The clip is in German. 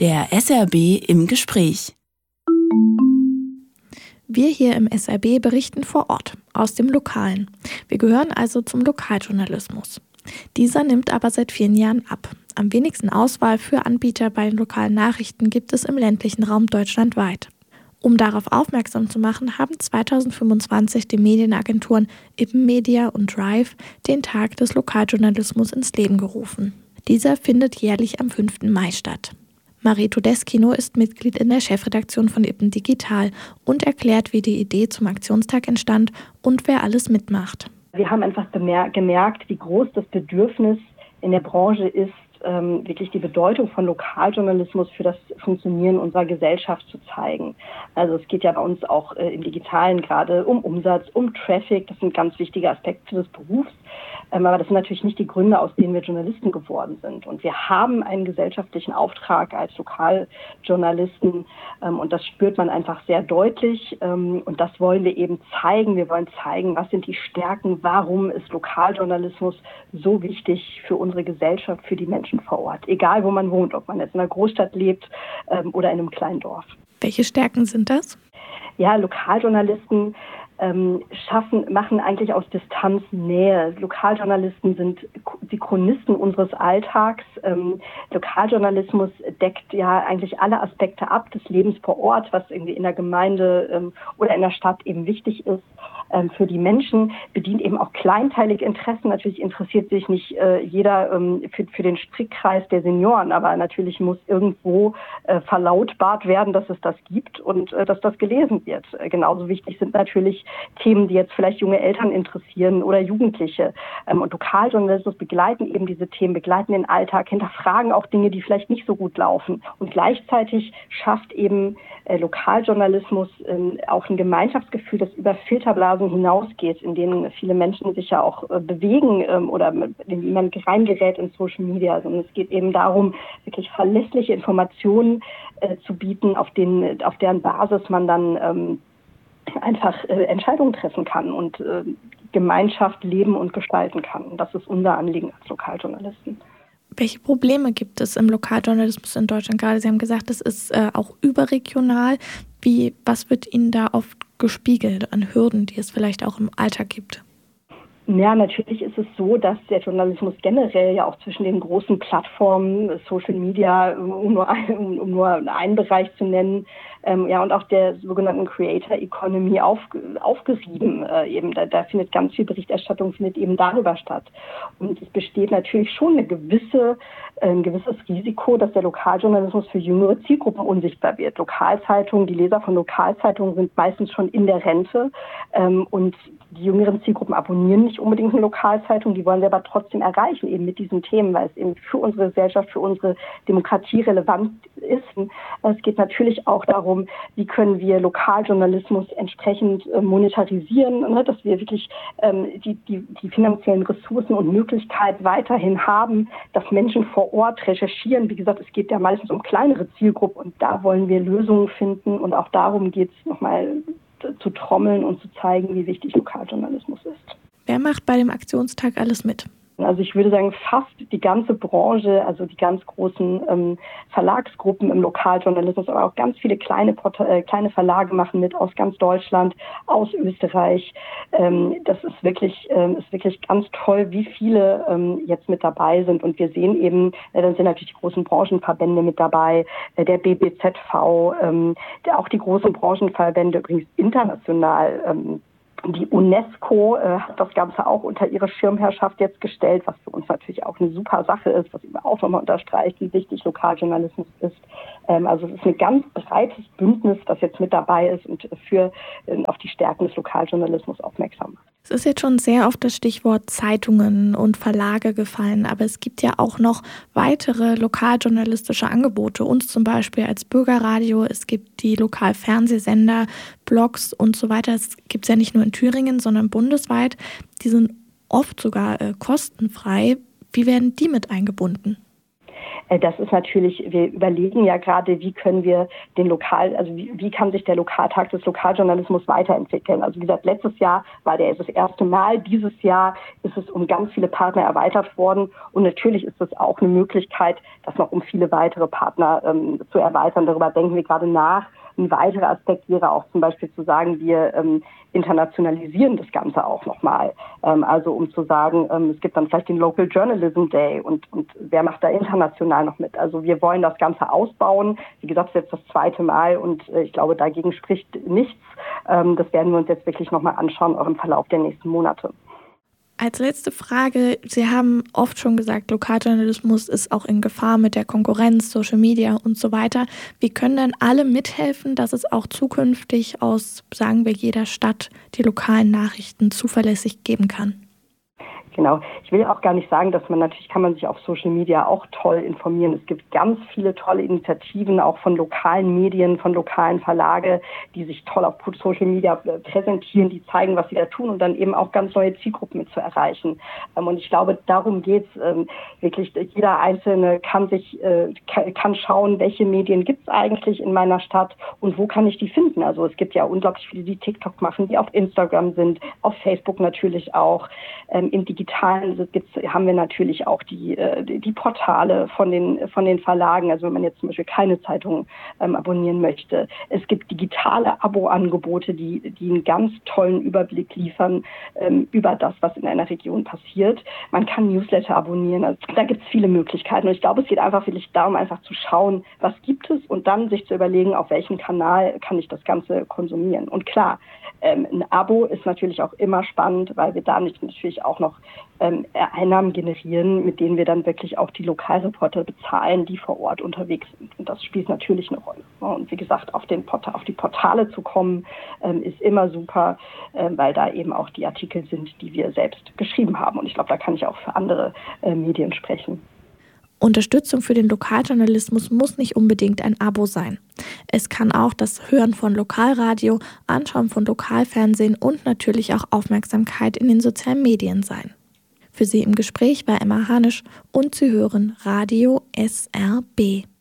Der SRB im Gespräch. Wir hier im SRB berichten vor Ort, aus dem Lokalen. Wir gehören also zum Lokaljournalismus. Dieser nimmt aber seit vielen Jahren ab. Am wenigsten Auswahl für Anbieter bei den lokalen Nachrichten gibt es im ländlichen Raum deutschlandweit. Um darauf aufmerksam zu machen, haben 2025 die Medienagenturen Ippenmedia und Drive den Tag des Lokaljournalismus ins Leben gerufen. Dieser findet jährlich am 5. Mai statt. Marie Todeskino ist Mitglied in der Chefredaktion von Ippen Digital und erklärt, wie die Idee zum Aktionstag entstand und wer alles mitmacht. Wir haben einfach gemerkt, wie groß das Bedürfnis in der Branche ist, wirklich die Bedeutung von Lokaljournalismus für das Funktionieren unserer Gesellschaft zu zeigen. Also es geht ja bei uns auch im Digitalen gerade um Umsatz, um Traffic. Das sind ganz wichtige Aspekte des Berufs. Aber das sind natürlich nicht die Gründe, aus denen wir Journalisten geworden sind. Und wir haben einen gesellschaftlichen Auftrag als Lokaljournalisten. Und das spürt man einfach sehr deutlich. Und das wollen wir eben zeigen. Wir wollen zeigen, was sind die Stärken, warum ist Lokaljournalismus so wichtig für unsere Gesellschaft, für die Menschen vor Ort. Egal, wo man wohnt, ob man jetzt in einer Großstadt lebt oder in einem kleinen Dorf. Welche Stärken sind das? Ja, Lokaljournalisten machen eigentlich aus Distanz Nähe. Lokaljournalisten sind die Chronisten unseres Alltags. Lokaljournalismus deckt ja eigentlich alle Aspekte ab des Lebens vor Ort, was irgendwie in der Gemeinde oder in der Stadt eben wichtig ist für die Menschen, bedient eben auch kleinteilige Interessen. Natürlich interessiert sich nicht jeder für den Strickkreis der Senioren, aber natürlich muss irgendwo verlautbart werden, dass es das gibt und dass das gelesen wird. Genauso wichtig sind natürlich Themen, die jetzt vielleicht junge Eltern interessieren oder Jugendliche. Und Lokaljournalismus begleiten eben diese Themen, begleiten den Alltag, hinterfragen auch Dinge, die vielleicht nicht so gut laufen. Und gleichzeitig schafft eben Lokaljournalismus auch ein Gemeinschaftsgefühl, das über Filterblasen hinausgeht, in denen viele Menschen sich ja auch bewegen oder in man reingerät in Social Media. Sondern es geht eben darum, wirklich verlässliche Informationen zu bieten, auf deren Basis man dann einfach Entscheidungen treffen kann und Gemeinschaft leben und gestalten kann. Und das ist unser Anliegen als Lokaljournalisten. Welche Probleme gibt es im Lokaljournalismus in Deutschland gerade? Sie haben gesagt, es ist auch überregional. Was wird Ihnen da oft gespiegelt an Hürden, die es vielleicht auch im Alltag gibt? Ja, natürlich ist es so, dass der Journalismus generell ja auch zwischen den großen Plattformen, Social Media, um nur einen Bereich zu nennen, und auch der sogenannten Creator Economy aufgerieben. Da findet ganz viel Berichterstattung findet eben darüber statt. Und es besteht natürlich schon ein gewisses Risiko, dass der Lokaljournalismus für jüngere Zielgruppen unsichtbar wird. Lokalzeitungen, die Leser von Lokalzeitungen sind meistens schon in der Rente und die jüngeren Zielgruppen abonnieren nicht unbedingt eine Lokalzeitung, die wollen wir aber trotzdem erreichen, eben mit diesen Themen, weil es eben für unsere Gesellschaft, für unsere Demokratie relevant ist. Es geht natürlich auch darum, wie können wir Lokaljournalismus entsprechend monetarisieren, dass wir wirklich die finanziellen Ressourcen und Möglichkeiten weiterhin haben, dass Menschen vor Ort recherchieren. Wie gesagt, es geht ja meistens um kleinere Zielgruppen und da wollen wir Lösungen finden und auch darum geht es nochmal zu trommeln und zu zeigen, wie wichtig Lokaljournalismus ist. Wer macht bei dem Aktionstag alles mit? Also ich würde sagen, fast die ganze Branche, also die ganz großen Verlagsgruppen im Lokaljournalismus, aber auch ganz viele kleine Verlage machen mit aus ganz Deutschland, aus Österreich. Das ist wirklich ganz toll, wie viele jetzt mit dabei sind. Und wir sehen eben, dann sind natürlich die großen Branchenverbände mit dabei, der BBZV, auch die großen Branchenverbände übrigens international. Die UNESCO hat das Ganze auch unter ihre Schirmherrschaft jetzt gestellt, was für uns natürlich auch eine super Sache ist, was eben auch nochmal unterstreicht, wie wichtig Lokaljournalismus ist. Also es ist ein ganz breites Bündnis, das jetzt mit dabei ist und auf die Stärken des Lokaljournalismus aufmerksam macht. Es ist jetzt schon sehr auf das Stichwort Zeitungen und Verlage gefallen, aber es gibt ja auch noch weitere lokaljournalistische Angebote, uns zum Beispiel als Bürgerradio, es gibt die Lokalfernsehsender, Blogs und so weiter. Es gibt es ja nicht nur in Thüringen, sondern bundesweit. Die sind oft sogar kostenfrei. Wie werden die mit eingebunden? Das ist natürlich, wir überlegen ja gerade, wie können wir wie kann sich der Lokaltag des Lokaljournalismus weiterentwickeln. Also wie gesagt, letztes Jahr war der das erste Mal, dieses Jahr ist es um ganz viele Partner erweitert worden und natürlich ist es auch eine Möglichkeit, das noch um viele weitere Partner zu erweitern. Darüber denken wir gerade nach. Ein weiterer Aspekt wäre auch zum Beispiel zu sagen, wir internationalisieren das Ganze auch nochmal. Also um zu sagen, es gibt dann vielleicht den Local Journalism Day und wer macht da international noch mit? Also wir wollen das Ganze ausbauen. Wie gesagt, es ist jetzt das 2. Mal und ich glaube, dagegen spricht nichts. Das werden wir uns jetzt wirklich nochmal anschauen, auch im Verlauf der nächsten Monate. Als letzte Frage, Sie haben oft schon gesagt, Lokaljournalismus ist auch in Gefahr mit der Konkurrenz, Social Media und so weiter. Wie können denn alle mithelfen, dass es auch zukünftig aus, sagen wir, jeder Stadt die lokalen Nachrichten zuverlässig geben kann? Genau. Ich will auch gar nicht sagen, dass natürlich kann man sich auf Social Media auch toll informieren. Es gibt ganz viele tolle Initiativen, auch von lokalen Medien, von lokalen Verlage, die sich toll auf Social Media präsentieren, die zeigen, was sie da tun und dann eben auch ganz neue Zielgruppen mit zu erreichen. Und ich glaube, darum geht's wirklich. Jeder Einzelne kann schauen, welche Medien gibt's eigentlich in meiner Stadt und wo kann ich die finden. Also es gibt ja unglaublich viele, die TikTok machen, die auf Instagram sind, auf Facebook natürlich auch. Im Digitalen haben wir natürlich auch die Portale von den Verlagen. Also wenn man jetzt zum Beispiel keine Zeitung abonnieren möchte. Es gibt digitale Abo-Angebote, die einen ganz tollen Überblick liefern über das, was in einer Region passiert. Man kann Newsletter abonnieren. Also da gibt es viele Möglichkeiten. Und ich glaube, es geht einfach wirklich darum, einfach zu schauen, was gibt es und dann sich zu überlegen, auf welchem Kanal kann ich das Ganze konsumieren. Und klar, ein Abo ist natürlich auch immer spannend, weil wir da natürlich auch noch Einnahmen generieren, mit denen wir dann wirklich auch die Lokalreporter bezahlen, die vor Ort unterwegs sind. Und das spielt natürlich eine Rolle. Und wie gesagt, auf die Portale zu kommen, ist immer super, weil da eben auch die Artikel sind, die wir selbst geschrieben haben. Und ich glaube, da kann ich auch für andere Medien sprechen. Unterstützung für den Lokaljournalismus muss nicht unbedingt ein Abo sein. Es kann auch das Hören von Lokalradio, Anschauen von Lokalfernsehen und natürlich auch Aufmerksamkeit in den sozialen Medien sein. Für Sie im Gespräch war Emma Hanisch und Sie hören Radio SRB.